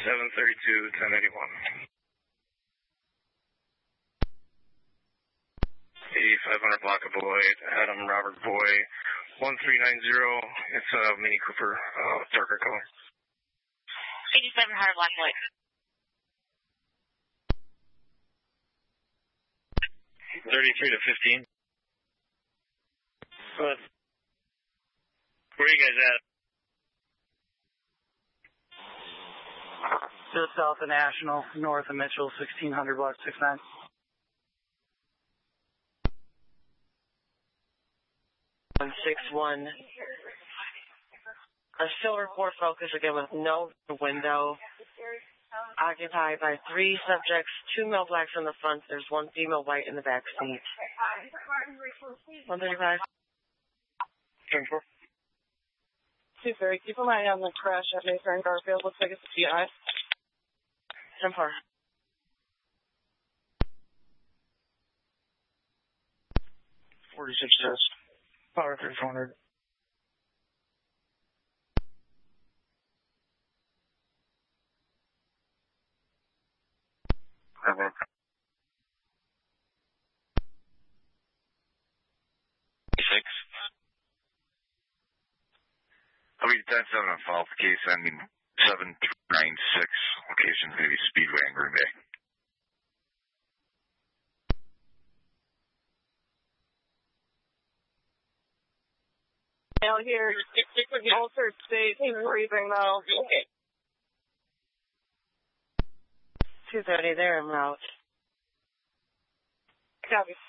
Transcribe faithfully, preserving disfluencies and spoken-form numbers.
seven thirty-two, ten eighty-one. eighty-five hundred block of Beloit, Adam Robert Boy, one three nine zero. It's a Mini Cooper, uh, darker color. eighty-seven hundred block Beloit. thirty-three to fifteen. Good. Where are you guys at? Just south of National, north of Mitchell, sixteen hundred block six nine. one six one. A silver four Focus again with no window. Occupied by three subjects, two male blacks in the front. There's one female white in the back seat. one thirty-five. two thirty. Keep an eye on the crash at Mayfair and Garfield. Looks like it's a T I. ten four. forty-six test. Power thirty-four hundred. Six. I'll be ten seven on follow-up case ending seven nine six. Location's going to be Speedway in Green Bay. Out here, altered state, he's breathing though. Okay. two thirty, they're en route. Copy.